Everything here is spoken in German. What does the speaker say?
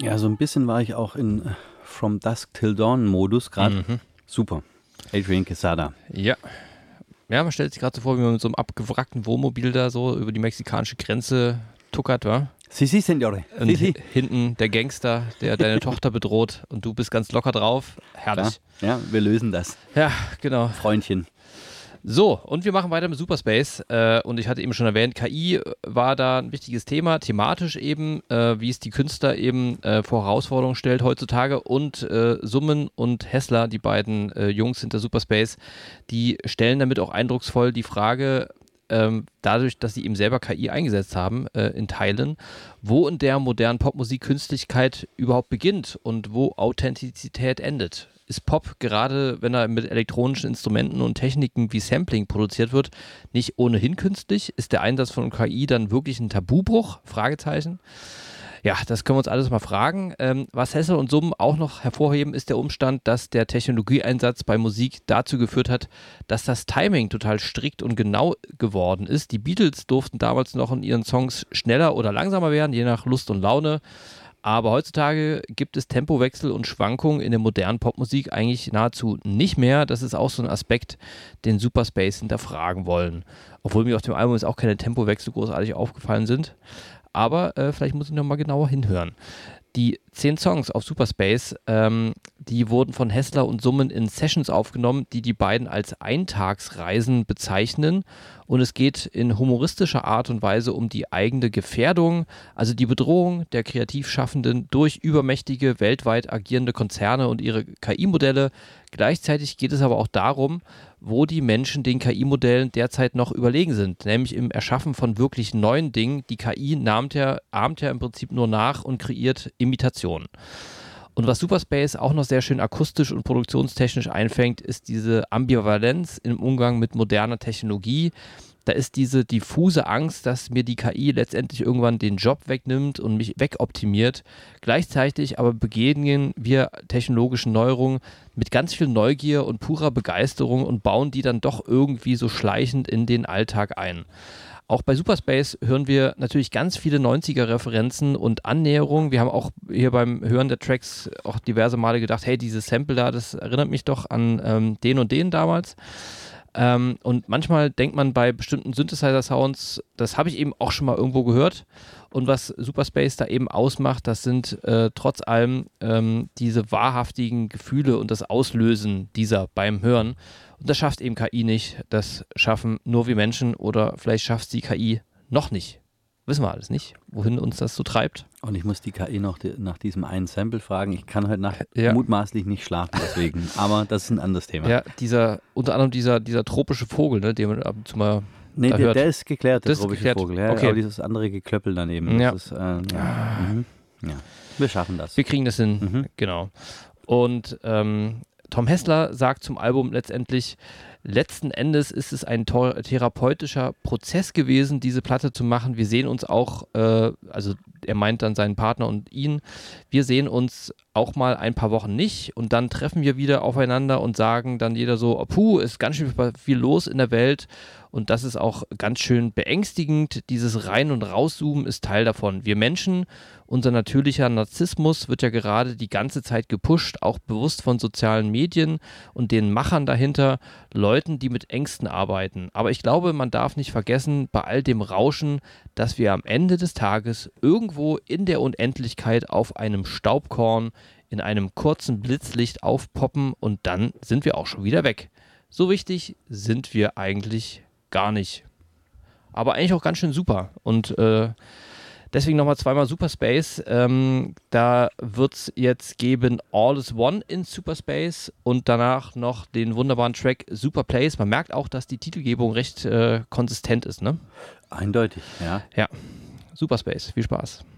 Ja, so ein bisschen war ich auch in From Dusk Till Dawn Modus gerade. Super. Adrian Quesada. Ja. Ja, man stellt sich gerade so vor, wie man mit so einem abgewrackten Wohnmobil da so über die mexikanische Grenze tuckert, wa? Si, Signore. Und Si. hinten der Gangster, der deine Tochter bedroht und du bist ganz locker drauf. Herrlich. Ja, wir lösen das. Ja, genau. Freundchen. So, und wir machen weiter mit Superspace. Und ich hatte eben schon erwähnt, KI war da ein wichtiges Thema, thematisch eben, wie es die Künstler eben vor Herausforderungen stellt heutzutage. Und Summen und Hessler, die beiden Jungs hinter Superspace, die stellen damit auch eindrucksvoll die Frage, dadurch, dass sie eben selber KI eingesetzt haben in Teilen, wo in der modernen Popmusik Künstlichkeit überhaupt beginnt und wo Authentizität endet. Ist Pop, gerade wenn er mit elektronischen Instrumenten und Techniken wie Sampling produziert wird, nicht ohnehin künstlich? Ist der Einsatz von KI dann wirklich ein Tabubruch? Fragezeichen. Ja, das können wir uns alles mal fragen. Was Hessel und Summen auch noch hervorheben, ist der Umstand, dass der Technologieeinsatz bei Musik dazu geführt hat, dass das Timing total strikt und genau geworden ist. Die Beatles durften damals noch in ihren Songs schneller oder langsamer werden, je nach Lust und Laune. Aber heutzutage gibt es Tempowechsel und Schwankungen in der modernen Popmusik eigentlich nahezu nicht mehr. Das ist auch so ein Aspekt, den Superspace hinterfragen wollen. Obwohl mir auf dem Album jetzt auch keine Tempowechsel großartig aufgefallen sind. Aber vielleicht muss ich nochmal genauer hinhören. Die 10 Songs auf Superspace, die wurden von Hessler und Summen in Sessions aufgenommen, die die beiden als Eintagsreisen bezeichnen. Und es geht in humoristischer Art und Weise um die eigene Gefährdung, also die Bedrohung der Kreativschaffenden durch übermächtige, weltweit agierende Konzerne und ihre KI-Modelle. Gleichzeitig geht es aber auch darum, wo die Menschen den KI-Modellen derzeit noch überlegen sind, nämlich im Erschaffen von wirklich neuen Dingen. Die KI ahmt ja im Prinzip nur nach und kreiert Imitationen. Und was Superspace auch noch sehr schön akustisch und produktionstechnisch einfängt, ist diese Ambivalenz im Umgang mit moderner Technologie. Da ist diese diffuse Angst, dass mir die KI letztendlich irgendwann den Job wegnimmt und mich wegoptimiert. Gleichzeitig aber begegnen wir technologischen Neuerungen mit ganz viel Neugier und purer Begeisterung und bauen die dann doch irgendwie so schleichend in den Alltag ein. Auch bei Superspace hören wir natürlich ganz viele 90er-Referenzen und Annäherungen. Wir haben auch hier beim Hören der Tracks auch diverse Male gedacht, hey, dieses Sample da, das erinnert mich doch an den und den damals. Und manchmal denkt man bei bestimmten Synthesizer-Sounds, das habe ich eben auch schon mal irgendwo gehört. Und was Superspace da eben ausmacht, das sind trotz allem diese wahrhaftigen Gefühle und das Auslösen dieser beim Hören. Und das schafft eben KI nicht. Das schaffen nur wir Menschen oder vielleicht schafft es die KI noch nicht. Wissen wir alles nicht, wohin uns das so treibt. Und ich muss die KI noch nach diesem einen Sample fragen. Ich kann heute Nacht Ja. mutmaßlich nicht schlafen deswegen. Aber das ist ein anderes Thema. Ja, unter anderem dieser tropische Vogel, ne, den man ab und zu mal Nee, da hört. der ist geklärt, der Das ist tropische geklärt. Vogel. Ja, Okay. aber dieses andere Geklöppel daneben. Ja. Das ist, ja. Wir schaffen das. Wir kriegen das hin, genau. Und Tom Hessler sagt zum Album letztendlich, letzten Endes ist es ein therapeutischer Prozess gewesen, diese Platte zu machen. Wir sehen uns auch, also er meint dann seinen Partner und ihn, wir sehen uns auch mal ein paar Wochen nicht und dann treffen wir wieder aufeinander und sagen dann jeder so, oh, puh, ist ganz schön viel los in der Welt und das ist auch ganz schön beängstigend. Dieses Rein- und Rauszoomen ist Teil davon. Wir Menschen, unser natürlicher Narzissmus wird ja gerade die ganze Zeit gepusht, auch bewusst von sozialen Medien und den Machern dahinter, Leuten, die mit Ängsten arbeiten. Aber ich glaube, man darf nicht vergessen, bei all dem Rauschen, dass wir am Ende des Tages irgendwo in der Unendlichkeit auf einem Staubkorn in einem kurzen Blitzlicht aufpoppen und dann sind wir auch schon wieder weg. So wichtig sind wir eigentlich gar nicht. Aber eigentlich auch ganz schön super. Und deswegen nochmal zweimal Superspace. Da wird es jetzt geben All is One in Superspace und danach noch den wunderbaren Track Super Place. Man merkt auch, dass die Titelgebung recht konsistent ist, ne? Eindeutig, ja. Ja, Superspace. Viel Spaß.